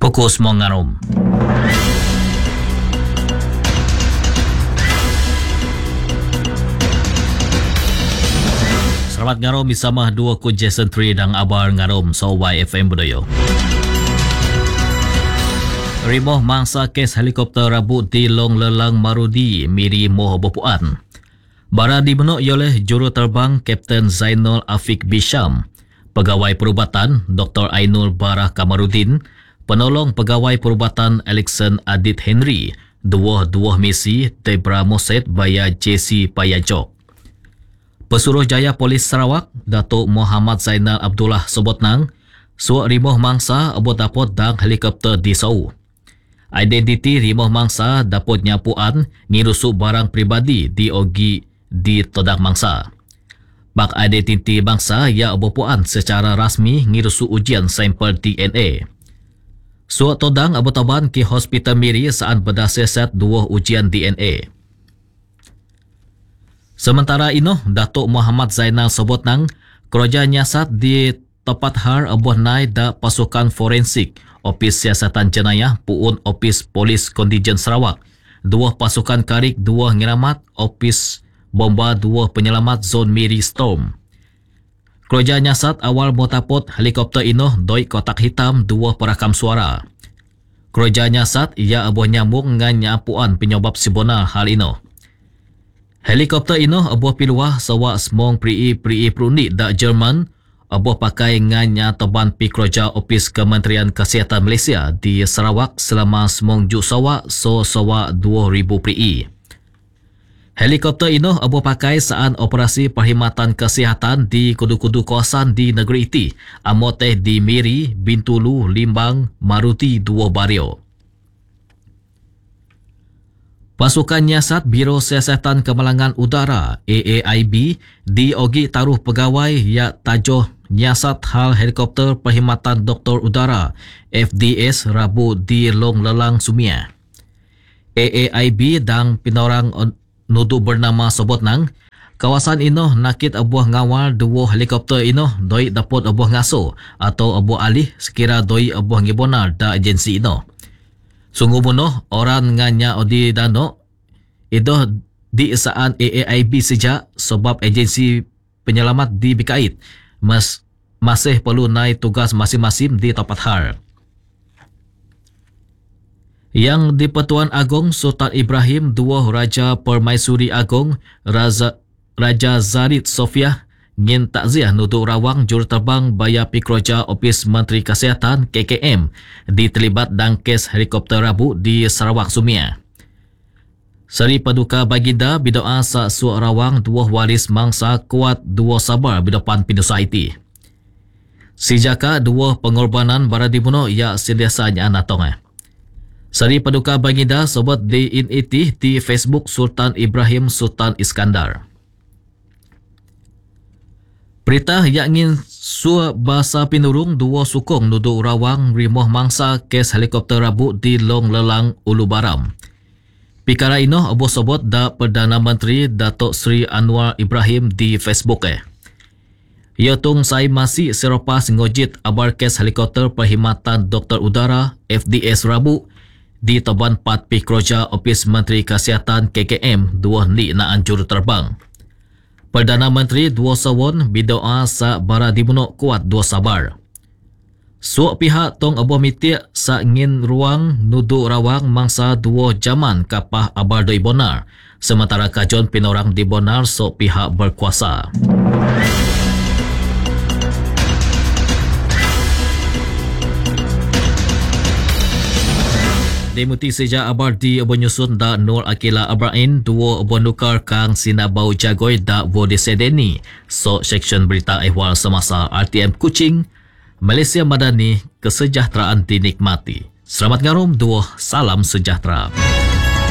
Fokus Mongarum. Selamat ngarom bersama dua ku Jason Tree dan Abar ngarom so YFM Budoyo. Rimoh mangsa kes helikopter rabut di Long Lelang Marudi miri moh bopuan. Bara dibenuk oleh juru terbang Kapten Zainul Afiq Bisham, Pegawai Perubatan Dr. Ainul Barah Kamarudin, Penolong Pegawai Perubatan Alexan Adit Henry, dua misi Debra Moset Baya JC Payajok. Pesuruhjaya Polis Sarawak Datuk Muhammad Zainal Abdullah Sobotnang suak rimoh mangsa abot dapot dang helikopter di Sau. Identiti rimoh mangsa dapot nyapuan ngirusuk barang pribadi di Ogi di Todak Mangsa. Bak identiti bangsa ia abopuan secara rasmi ngirusuk ujian sampel DNA. Suak todang abotaban ke Hospital Miri saat berdasar set dua ujian DNA. Sementara ino, Datuk Muhammad Zainal Sobotnang, kerja nyasat di tempat har abuh nai da pasukan forensik, Opis Siasatan Jenayah, Puun Opis Polis Kontijen Sarawak, dua pasukan karik, dua ngiramat, Opis Bomba, dua penyelamat Zon Miri Storm. Kerja nyasat awal motapot helikopter ino doi kotak hitam, dua perakam suara. Kerja nyasat ia abuh nyambung dengan nyapuan penyebab sebenar hal ino. Helikopter ino abuh piluah sawak semong prii perunit da Jerman abuh pakai nganya teban pi kerja Opis Kementerian Kesihatan Malaysia di Sarawak selama semong juk sawak sawak 2000 prii. Helikopter ino abuh pakai saat operasi perkhidmatan kesihatan di kudu-kudu kawasan di negeri iti amoteh di Miri, Bintulu, Limbang, Maruti, dua Bario. Pasukan Nyiasat Biro Siasatan Kemalangan Udara AAIB di Ogi taruh pegawai ya tajoh nyiasat hal helikopter perkhidmatan Doktor Udara FDS Rabu di Long Lelang Sumia. AAIB dan pinorang nudu bernama Sobotnang, kawasan ino nakit abuah ngawal dua helikopter ino doi dapat abuah ngaso atau abuah alih sekira doi abuah ngibonar da agensi ino. Sungguh bunuh orang nganya odi dano idoh di isaan AAIB sejak sebab agensi penyelamat di Bikait masih perlu naik tugas masing-masing di tempat har. Yang di Pertuan Agong Sultan Ibrahim dua Raja Permaisuri Agong Raja Zarid Sofia ngin takziah nudu rawang juruterbang Baya Pikroja Opis Menteri Kesihatan KKM diterlibat dalam kes helikopter Rabu di Sarawak Sumia. Seri Paduka Baginda bidoa sa suak rawang dua waris mangsa kuat dua sabar bidopan pinusa iti. Sejaka dua pengorbanan bara dibunuh ia sentiasanya anatong. Seri Paduka Baginda sobat di iti di Facebook Sultan Ibrahim Sultan Iskandar. Berita yang ingin suak bahasa pinurung dua sukong nudu rawang rimoh mangsa kes helikopter Rabu di Long Lelang Ulu Baram. Pikara ino abu sobot da Perdana Menteri Datuk Seri Anwar Ibrahim di Facebook. Ia tung sai masih seropas ngojit abar kes helikopter perkhidmatan Doktor Udara FDS Rabu di Taban 4 Pikroja Opis Menteri Kesihatan KKM dua ni naan juru terbang. Perdana Menteri dua sawon bidoa sa bara dibunuh kuat dua sabar. Suak pihak tong abuh mitiak sa ngin ruang nudu rawang mangsa dua jaman kapah abar doi bonar. Sementara kajon pinorang di bonar so pihak berkuasa. Demuti sejak abar di abu nyusun da Nur Akila Abrain dua abu nukar kang sinabau jagoy da Wode Sedeni so seksyen berita ehwal semasa RTM Kuching Malaysia Madani, kesejahteraan dinikmati. Selamat ngarum, dua salam sejahtera.